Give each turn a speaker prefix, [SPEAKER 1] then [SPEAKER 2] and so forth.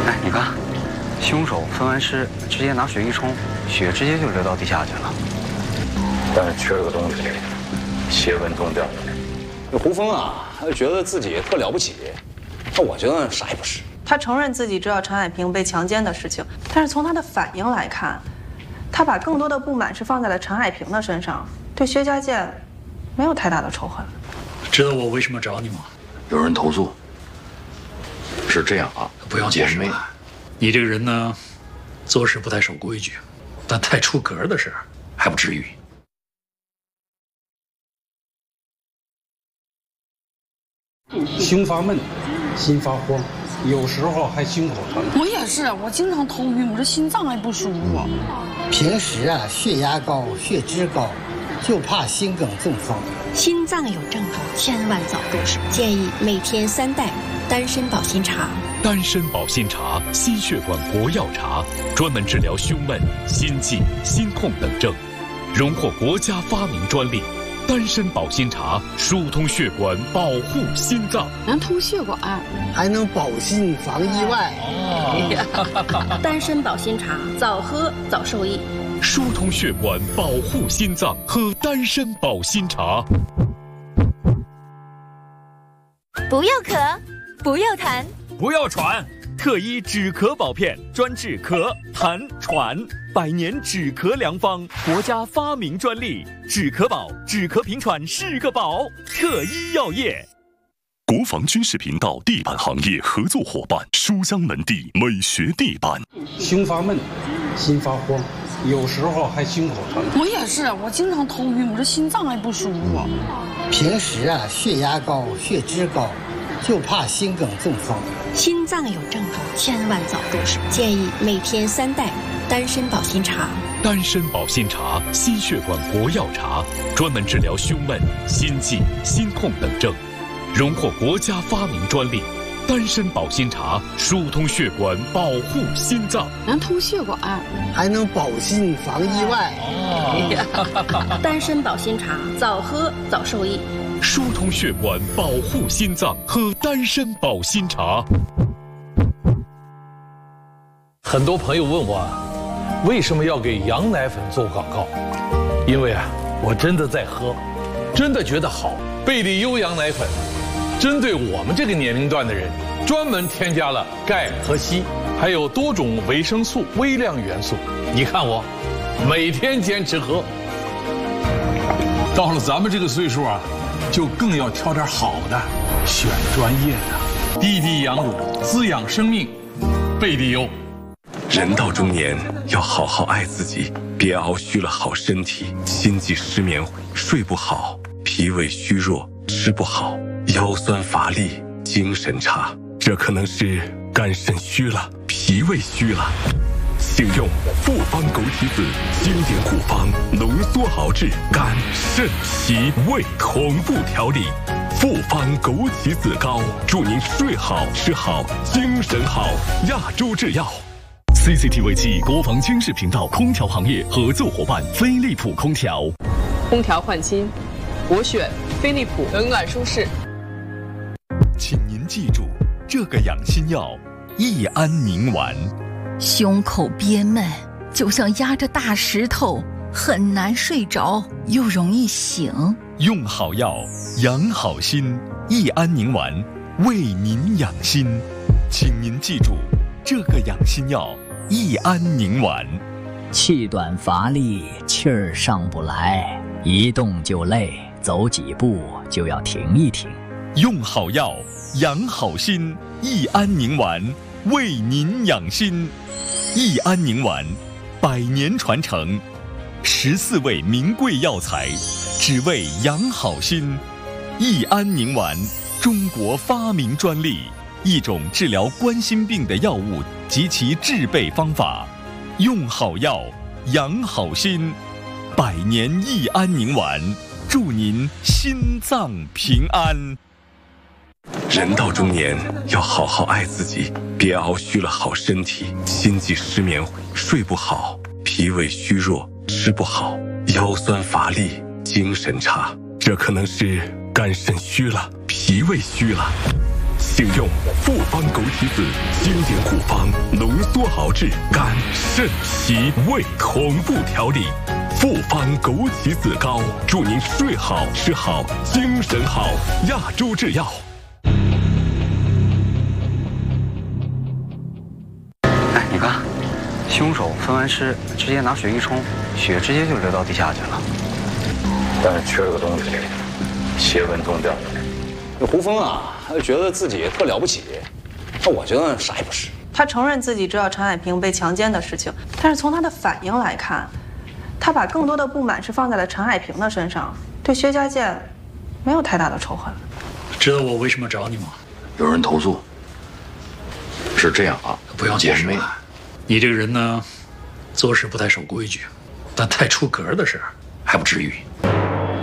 [SPEAKER 1] 哎，你看，凶手分完尸直接拿水一冲，血直接就流到地下去了。
[SPEAKER 2] 但是缺了个东西，邪文中调。
[SPEAKER 3] 这胡峰啊，他就觉得自己特了不起，那我觉得啥也不是。
[SPEAKER 4] 他承认自己知道陈海平被强奸的事情，但是从他的反应来看，他把更多的不满是放在了陈海平的身上，对薛家健没有太大的仇恨。
[SPEAKER 5] 知道我为什么找你吗？
[SPEAKER 2] 有人投诉。是这样啊，
[SPEAKER 5] 不要解释了。你这个人呢，做事不太守规矩，但太出格的事还不至于。
[SPEAKER 6] 胸发闷，心发慌，有时候还心口疼。
[SPEAKER 7] 我也是，我经常头晕，我这心脏还不舒服。
[SPEAKER 8] 平时啊，血压高，血脂高，就怕心梗中风。
[SPEAKER 9] 心脏有症状，千万早入手。建议每天3袋丹参保心茶。
[SPEAKER 10] 丹参保心茶，心血管国药茶，专门治疗胸闷、心悸、心痛等症，荣获国家发明专利。丹参保心茶疏通血管，保护心脏，
[SPEAKER 7] 能通血管，
[SPEAKER 8] 还能保心防意外。
[SPEAKER 9] 丹参保心茶，早喝早受益。
[SPEAKER 10] 疏通血管，保护心脏，喝丹参保心茶。
[SPEAKER 11] 不要咳，不要痰，
[SPEAKER 10] 不要喘。特医止咳宝片，专治咳、痰、喘，100年止咳良方，国家发明专利。止咳宝，止咳平喘是个宝。特医药业。
[SPEAKER 12] 国防军事频道地板行业合作伙伴书香门第美学地板。
[SPEAKER 6] 胸发闷，心发慌，有时候还心口疼。
[SPEAKER 7] 我也是，我经常头晕，我这心脏还不舒服。
[SPEAKER 8] 平时啊，血压高，血脂高，就怕心梗中风。
[SPEAKER 9] 心脏有症状，千万早入手。建议每天3袋丹参保心茶。
[SPEAKER 10] 丹参保心茶，心血管国药茶，专门治疗胸闷、心悸、心痛等症，荣获国家发明专利。丹参保心茶疏通血管，保护心脏，
[SPEAKER 7] 能通血管，
[SPEAKER 8] 还能保心防意外。
[SPEAKER 9] 丹参保心茶，早喝早受益。
[SPEAKER 10] 疏通血管，保护心脏，喝丹参保心茶。
[SPEAKER 13] 很多朋友问我，为什么要给羊奶粉做广告？因为啊，我真的在喝，真的觉得好。贝利优羊奶粉，针对我们这个年龄段的人，专门添加了钙和硒，还有多种维生素、微量元素。你看我，每天坚持喝。到了咱们这个岁数啊，就更要挑点好的，选专业的。滴滴羊乳，滋养生命，贝利优。
[SPEAKER 12] 人到中年，要好好爱自己，别熬虚了好身体，心悸失眠，睡不好，脾胃虚弱，吃不好，腰酸乏力，精神差，这可能是肝肾虚了，脾胃虚了。请用复方枸杞子经典古方浓缩熬制肝肾脾胃同步调理。复方枸杞子膏，祝您睡好吃好精神好。亚洲制药。CCTV 暨国防军事频道空调行业合作伙伴飞利浦空调。
[SPEAKER 14] 空调换新，我选飞利浦，冷暖舒适。
[SPEAKER 10] 请您记住这个养心药：益安宁丸。
[SPEAKER 11] 胸口憋闷，就像压着大石头，很难睡着，又容易醒。
[SPEAKER 10] 用好药，养好心。益安宁丸，为您养心。请您记住这个养心药：益安宁丸。
[SPEAKER 15] 气短乏力，气儿上不来，一动就累，走几步就要停一停。
[SPEAKER 10] 用好药，养好心。益安宁丸，为您养心。益安宁丸，100年传承，14味名贵药材，只为养好心。益安宁丸，中国发明专利，一种治疗冠心病的药物及其制备方法。用好药，养好心。100年益安宁丸，祝您心脏平安。
[SPEAKER 12] 人到中年，要好好爱自己，别熬虚了好身体，心悸失眠，睡不好，脾胃虚弱，吃不好，腰酸乏力，精神差，这可能是肝肾虚了，脾胃虚了。 请用复方枸杞子经典护方浓缩熬制肝肾脾胃同步调理。复方枸杞子膏，祝您睡好吃好精神好。亚洲制药。
[SPEAKER 1] 哎，你看，凶手分完尸直接拿水一冲，血直接就流到地下去了。
[SPEAKER 2] 但是缺了个东西，邪文宗调。
[SPEAKER 3] 那胡峰啊，觉得自己特了不起，那我觉得啥也不是。
[SPEAKER 4] 他承认自己知道陈海平被强奸的事情，但是从他的反应来看，他把更多的不满是放在了陈海平的身上，对薛家健没有太大的仇恨。
[SPEAKER 5] 知道我为什么找你吗？
[SPEAKER 16] 有人投诉。是这样啊，
[SPEAKER 5] 不要解释了。你这个人呢，做事不太守规矩，但太出格的事还不至于。